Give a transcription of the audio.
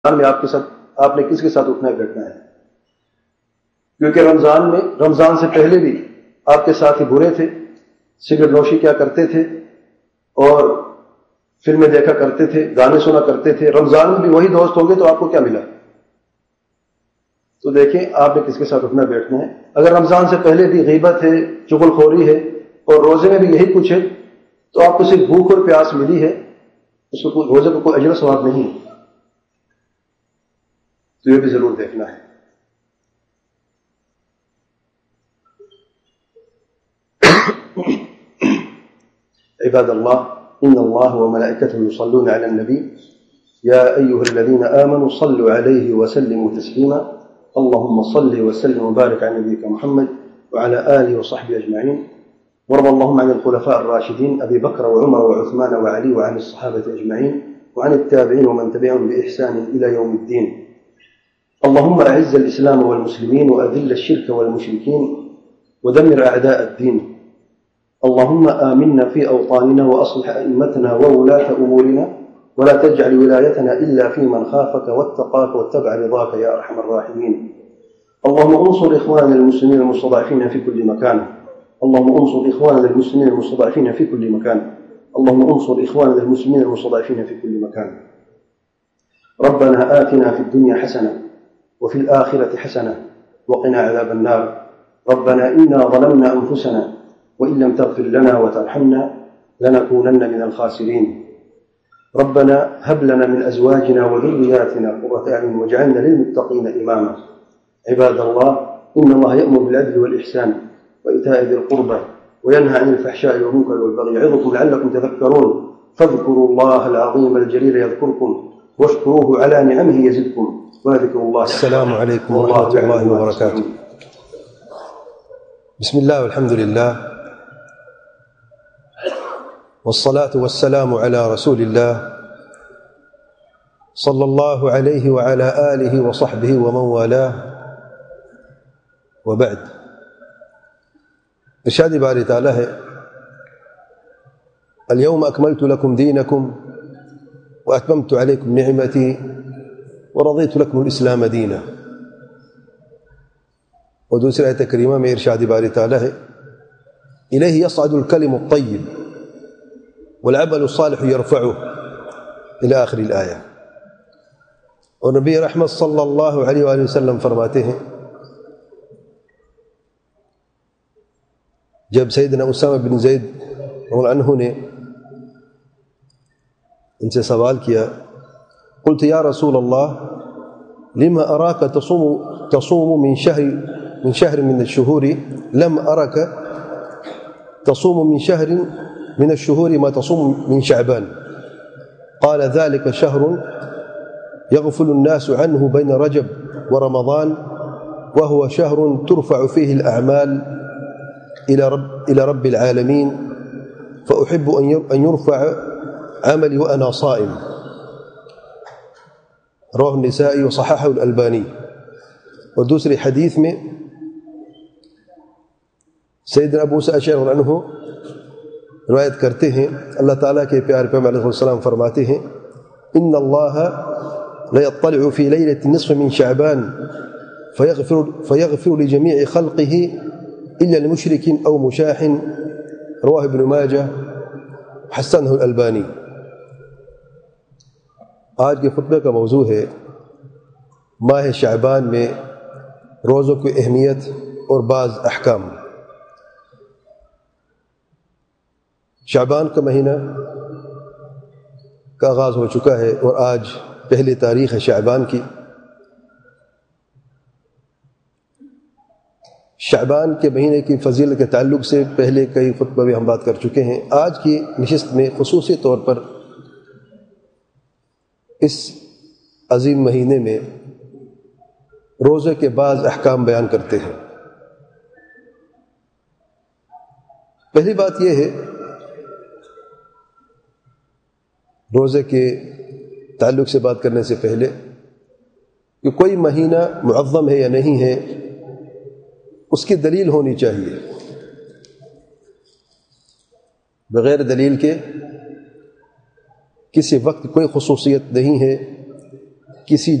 में आपके साथ आपने किसके साथ उठना बैठना है, क्योंकि रमजान से पहले भी आपके साथी बुरे थे, सिगरेट नोशी क्या करते थे और फिल्में देखा करते थे, गाने सुना करते थे। रमजान में भी वही दोस्त होंगे तो आपको क्या मिला? तो देखें आपने किसके साथ उठना बैठना है। अगर रमजान से पहले भी गीबत है, चुगलखोरी है और रोजे में भी यही कुछ है तो आपको सिर्फ भूख और प्यास मिली है, उसको रोजे को कोई अजर सवाब नहीं है। तो यह भी जरूर देखना है। इबादल्लाह इन्नल्लाह व मलाइकतहु युसल्लूना अलन नबी या अय्युहल्लज़ीना आमनू सल्लु अलैहि व सल्लिमू तस्लीमा अल्लाहुम्मा सल्लि व सल्लिम व बारिक अला नबियिका मुहम्मद व अला आलिहि व सहबिहि अजमईन वरद अल्लाहुम्मा अनिल खुलफाए अर्राशिदीन अबी बकर व उमर व उस्मान व अली व अनिस सहाबति अजमईन व अनित ताबिईन व मन तबिअहुम बि इहसान इला यौमिद्दीन। اللهم أعز الإسلام والمسلمين وأذل الشرك والمشركين ودمر أعداء الدين. اللهم آمنا في أوطاننا وأصلح أئمتنا وولاة أمورنا ولا تجعل ولايتنا إلا في من خافك واتقاك واتبع رضاك يا أرحم الراحمين. اللهم انصر إخواننا المسلمين المستضعفين في كل مكان. اللهم انصر إخواننا المسلمين المستضعفين في كل مكان. اللهم انصر إخواننا المسلمين المستضعفين في كل مكان. ربنا آتنا في الدنيا حسنة وفي الآخرة حسنة وقنا عذاب النار. ربنا إنا ظلمنا أنفسنا وإن لم تغفر لنا وترحمنا لنكونن من الخاسرين. ربنا هب لنا من أزواجنا وذرياتنا قرة أعين واجعلنا للمتقين إماما. عباد الله إن الله يأمر بالعدل والإحسان وإيتاء ذي القربى وينهى عن الفحشاء والمنكر والبغي يعظكم لعلكم تذكرون. فاذكروا الله العظيم الجليل يذكركم واشكروه على نعمه يزدكم وذكر الله. السلام عليكم ورحمة الله وبركاته. بسم الله والحمد لله والصلاة والسلام على رسول الله صلى الله عليه وعلى آله وصحبه ومن والاه وبعد. إرشاد باري تعالى है اليوم أكملت لكم دينكم وأتممت عليكم نعمتي ورضيت لكم الإسلام دينا. ودوسرة آية كريمة में इरशाद बारी ताला है إليه يصعد الكلم الطيب والعمل الصالح يرفعه إلى آخر الآية. और नबी रहमत सल्लल्लाहु अलैहि वसल्लम फरमाते हैं जब सैयदना उसामा बिन ज़ैद रज़ियल्लाहु अन्हु ने इनसे सवाल किया قلت يا رسول الله لما أراك تصوم من شهر من الشهور لم أرك تصوم من شهر من الشهور ما تصوم من شعبان. قال ذلك شهر يغفل الناس عنه بين رجب ورمضان وهو شهر ترفع فيه الأعمال إلى رب العالمين فأحب أن يرفع عملي وأنا صائم. رواه النسائي وصححه الألباني. और दूसरे हदीस में सैयदना अबू मूसा अशअरी अन्हु रिवायत करते हैं अल्लाह ताला के प्यारे पैगंबर अलैहि सल्लम फरमाते हैं इन्ना अल्लाह ला यत्तलिउ फी लैलति निस्फ मिन शअबान फयगफिरु लिजमीइ खल्क़िही इल्ला लिमुशरिकिन औ मुशाहिन. रवाह इब्न माजा हसनहु अल-अल्बानी. आज के खुतबे का मौजू है माह शअबान में रोज़ों की अहमियत और बाज़ अहकाम. शअबान का महीना का आगाज़ हो चुका है और आज पहली तारीख़ है शअबान की. शअबान के महीने की फजीलत के ताल्लुक़ से पहले कई खुतबे में हम बात कर चुके हैं. आज की नशिस्त में ख़ुसूसी तौर पर इस अजीम महीने में रोज़े के बाज़ अहकाम बयान करते हैं. पहली बात यह है रोज़े के ताल्लुक़ से बात करने से पहले कि कोई महीना मुअज़्ज़म है या नहीं है उसकी दलील होनी चाहिए. बग़ैर दलील के किसी वक्त कोई खुसूसियत नहीं है किसी